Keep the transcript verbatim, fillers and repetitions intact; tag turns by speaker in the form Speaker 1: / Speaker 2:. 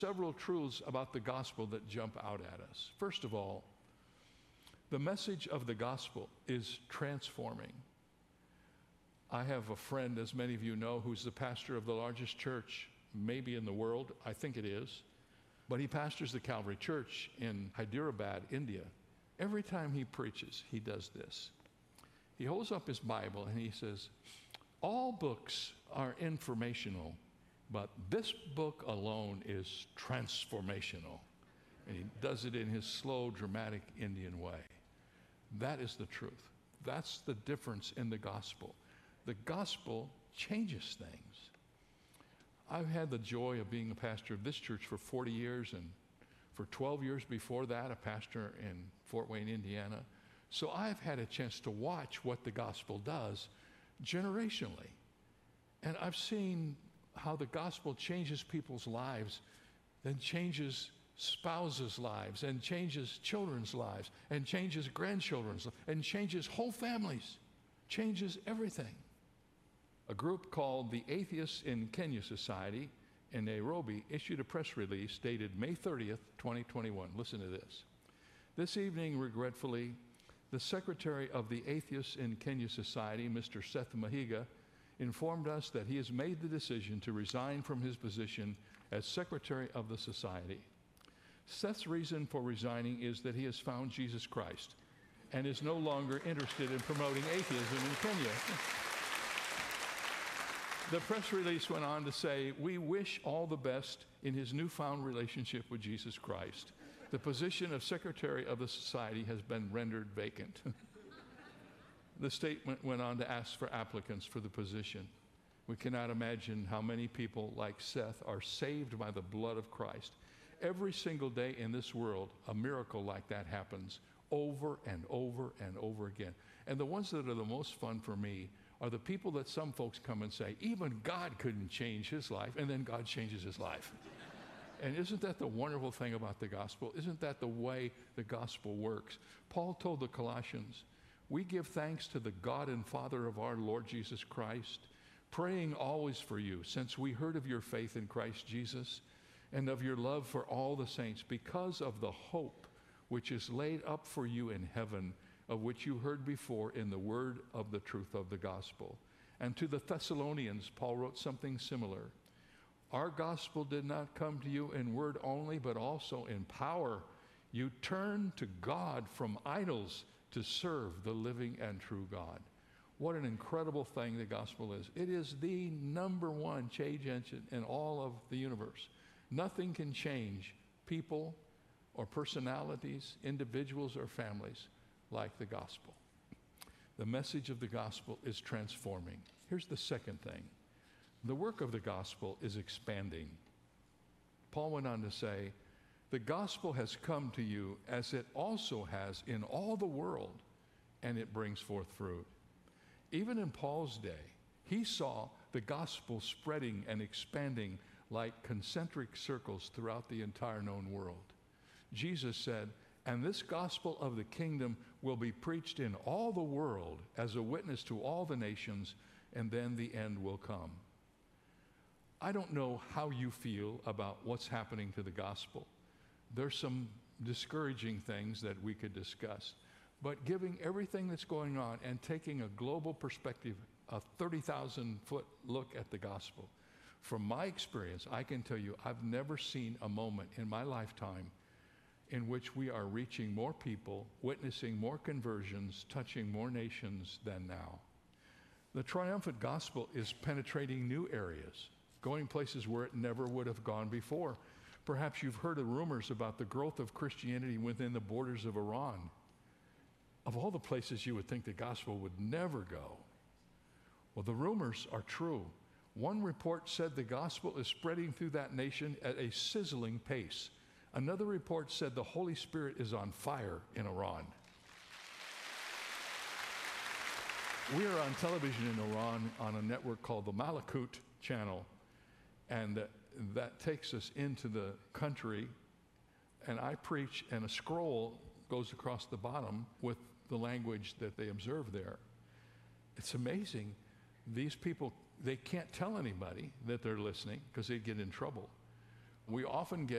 Speaker 1: several truths about the gospel that jump out at us. First of all, the message of the gospel is transforming. I have a friend, as many of you know, who's the pastor of the largest church maybe in the world. I think it is. But he pastors the Calvary Church in Hyderabad, India. Every time he preaches, he does this. He holds up his Bible and he says, all books are informational, but this book alone is transformational. And he does it in his slow, dramatic Indian way. That is the truth. That's the difference in the gospel. The gospel changes things. I've had the joy of being a pastor of this church for forty years, and for twelve years before that, a pastor in Fort Wayne, Indiana. So I've had a chance to watch what the gospel does generationally. And I've seen how the gospel changes people's lives, then changes spouses' lives, and changes children's lives, and changes grandchildren's lives, and changes whole families, changes everything. A group called the Atheists in Kenya Society in Nairobi issued a press release dated May thirtieth, twenty twenty-one. Listen to this. This evening, regretfully, the secretary of the Atheists in Kenya Society, Mister Seth Mahiga, informed us that he has made the decision to resign from his position as secretary of the society. Seth's reason for resigning is that he has found Jesus Christ and is no longer interested in promoting atheism in Kenya. The press release went on to say, we wish all the best in his newfound relationship with Jesus Christ. The position of secretary of the society has been rendered vacant. The statement went on to ask for applicants for the position. We cannot imagine how many people like Seth are saved by the blood of Christ. Every single day in this world, a miracle like that happens over and over and over again. And the ones that are the most fun for me are the people that some folks come and say, even God couldn't change his life, and then God changes his life. And isn't that the wonderful thing about the gospel? Isn't that the way the gospel works? Paul told the Colossians, we give thanks to the God and Father of our Lord Jesus Christ, praying always for you, since we heard of your faith in Christ Jesus and of your love for all the saints, because of the hope which is laid up for you in heaven, of which you heard before in the word of the truth of the gospel. And to the Thessalonians, Paul wrote something similar. Our gospel did not come to you in word only, but also in power. You turned to God from idols to serve the living and true God. What an incredible thing the gospel is. It is the number one change engine in all of the universe. Nothing can change people or personalities, individuals or families like the gospel. The message of the gospel is transforming. Here's the second thing. The work of the gospel is expanding. Paul went on to say, the gospel has come to you as it also has in all the world, and it brings forth fruit. Even in Paul's day, he saw the gospel spreading and expanding like concentric circles throughout the entire known world. Jesus said, and this gospel of the kingdom will be preached in all the world as a witness to all the nations, and then the end will come. I don't know how you feel about what's happening to the gospel. There's some discouraging things that we could discuss, but giving everything that's going on and taking a global perspective, a thirty thousand foot look at the gospel, from my experience, I can tell you I've never seen a moment in my lifetime in which we are reaching more people, witnessing more conversions, touching more nations than now. The triumphant gospel is penetrating new areas, going places where it never would have gone before. Perhaps you've heard of rumors about the growth of Christianity within the borders of Iran. Of all the places you would think the gospel would never go. Well, the rumors are true. One report said the gospel is spreading through that nation at a sizzling pace. Another report said the Holy Spirit is on fire in Iran. We are on television in Iran on a network called the Malakut channel, and uh, that takes us into the country, and I preach, and a scroll goes across the bottom with the language that they observe there. It's amazing. These people, they can't tell anybody that they're listening because they'd get in trouble. We often get